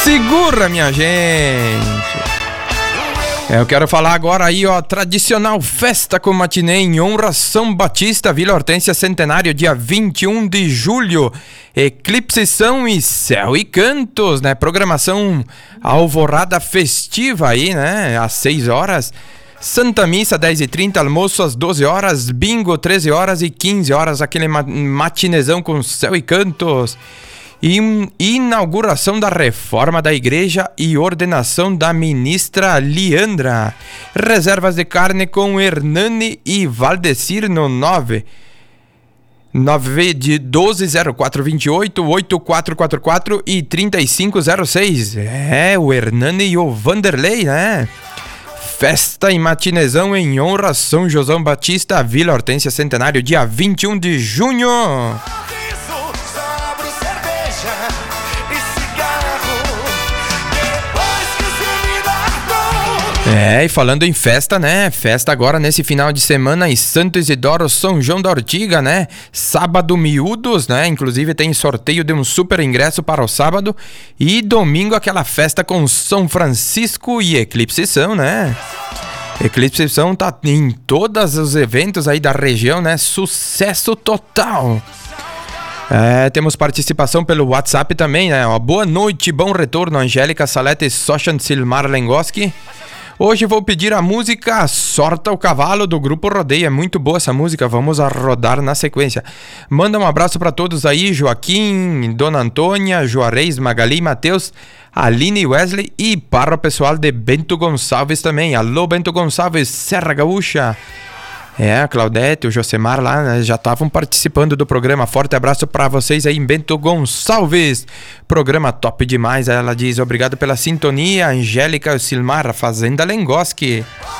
Segura, minha gente. Eu quero falar agora aí, ó, tradicional festa com matinê em honra São Batista, Vila Hortência Centenário, dia 21 de julho. Eclipse São e Céu e Cantos, né? Programação alvorada festiva aí, né? Às 6 horas. Santa Missa, 10h30, almoço às 12 horas, bingo, 13 horas e 15 horas, aquele matinezão com Céu e Cantos. Inauguração da reforma da igreja e ordenação da ministra Liandra. Reservas de carne com Hernani e Valdecir no 120428, 8444 e 3506. É, o Hernani e o Vanderlei, né? Festa e matinezão em honra São Josão Batista, Vila Hortência Centenário, dia 21 de junho. É, e falando em festa, né? Festa agora nesse final de semana em Santo Isidoro, São João da Ortiga, né? Sábado miúdos, né? Inclusive tem sorteio de um super ingresso para o sábado. E domingo aquela festa com São Francisco e Eclipse São, né? Eclipse São tá em todos os eventos aí da região, né? Sucesso total! É, temos participação pelo WhatsApp também, né? Ó, boa noite, bom retorno, Angélica Salete e Sochan Silmar Lengoski. Hoje vou pedir a música Sorta o Cavalo, do Grupo Rodeia. É muito boa essa música, vamos a rodar na sequência. Manda um abraço para todos aí, Joaquim, Dona Antônia, Juarez, Magali, Matheus, Aline, Wesley e para o pessoal de Bento Gonçalves também. Alô, Bento Gonçalves, Serra Gaúcha. É, a Claudete, o Josemar lá, né, já estavam participando do programa. Forte abraço para vocês aí em Bento Gonçalves. Programa top demais. Ela diz, obrigado pela sintonia, Angélica Silmar, Fazenda Lengoski.